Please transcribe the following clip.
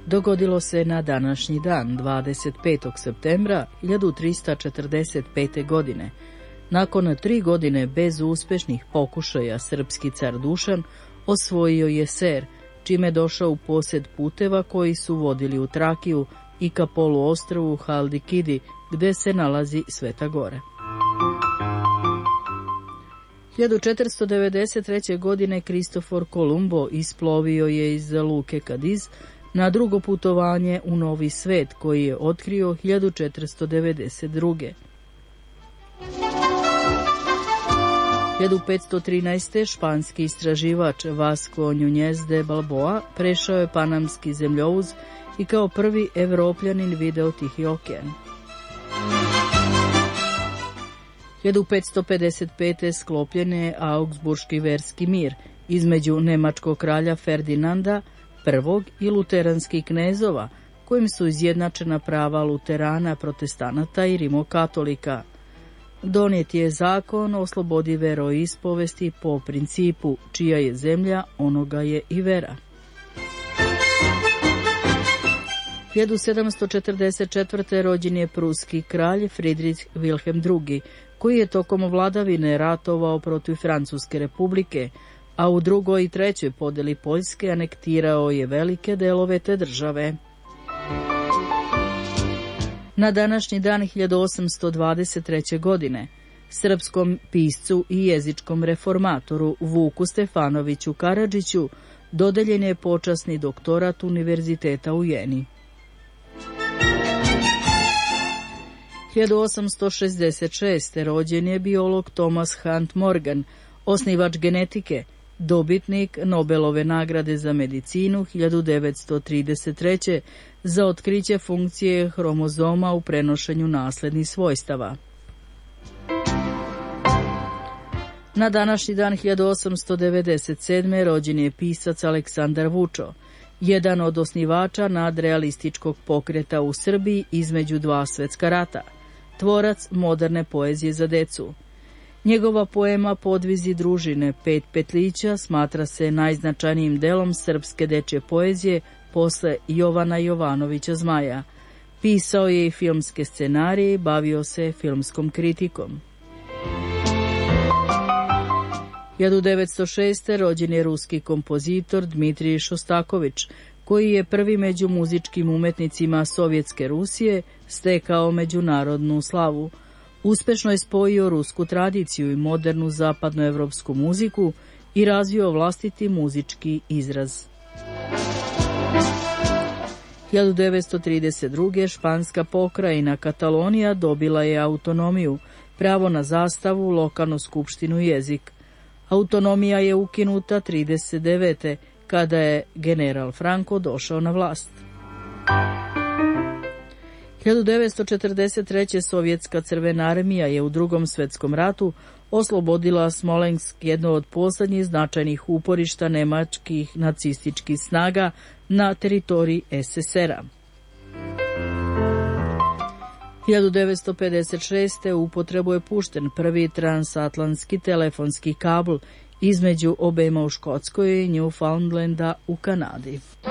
dogodilo se na današnji dan, 25. septembra 1345. godine. Nakon 3 godine bez uspešnih pokušaja, srpski car Dušan osvojio je Ser, čime je došao u posjed puteva koji su vodili u Trakiju i ka poluostrvu Haldikidi, gde se nalazi Sveta Gora. 1493. godine Kristofor Kolumbo isplovio je iz luke Kadiz na drugo putovanje u Novi svet, koji je otkrio 1492. 1513. španski istraživač Vasco Núñez de Balboa prešao je Panamski zemljouz i kao prvi Evropljanin video Tihi okean. 1555. sklopljen je Augsburški verski mir između nemačkog kralja Ferdinanda I i luteranskih knezova, kojim su izjednačena prava luterana, protestanata i rimokatolika. Donijet je zakon o slobodi veroispovesti po principu čija je zemlja, onoga je i vera. 1744. rođen je pruski kralj Friedrich Wilhelm II, koji je tokom vladavine ratovao protiv Francuske republike, a u drugoj i trećoj podeli Poljske anektirao je velike delove te države. Na današnji dan 1823. godine srpskom piscu i jezičkom reformatoru Vuku Stefanoviću Karadžiću dodeljen je počasni doktorat Univerziteta u Jeni. 1866. rođen je biolog Thomas Hunt Morgan, osnivač genetike, dobitnik Nobelove nagrade za medicinu 1933. za otkriće funkcije hromozoma u prenošenju naslednih svojstava. Na današnji dan 1897. rođen je pisac Aleksandar Vučo, jedan od osnivača nadrealističkog pokreta u Srbiji između dva svetska rata, tvorac moderne poezije za decu. Njegova poema Podvizi družine Pet petlića smatra se najznačajnijim delom srpske dečje poezije posle Jovana Jovanovića Zmaja. Pisao je i filmske scenarije i bavio se filmskom kritikom. 1906. rođen je ruski kompozitor Dmitrij Šostaković, koji je prvi među muzičkim umetnicima Sovjetske Rusije stekao međunarodnu slavu. Uspešno je spojio rusku tradiciju i modernu zapadnoevropsku muziku i razvio vlastiti muzički izraz. 1932. španska pokrajina Katalonija dobila je autonomiju, pravo na zastavu, lokalnu skupštinu i jezik. Autonomija je ukinuta 1939. kada je general Franco došao na vlast. 1943. Sovjetska crvena armija je u Drugom svetskom ratu oslobodila Smolensk, jedno od poslednjih značajnih uporišta nemačkih nacističkih snaga na teritoriji SSR-a. 1956. u upotrebu je pušten prvi transatlantski telefonski kabl između obema u Škotskoj i Newfoundlanda u Kanadi.